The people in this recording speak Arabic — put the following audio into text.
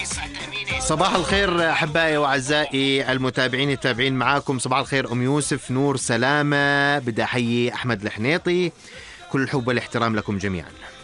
صباح الخير أحبائي وأعزائي المتابعين التابعين معاكم. صباح الخير أم يوسف، نور، سلامة. بدي أحيي أحمد الحنيطي، كل الحب والاحترام لكم جميعا.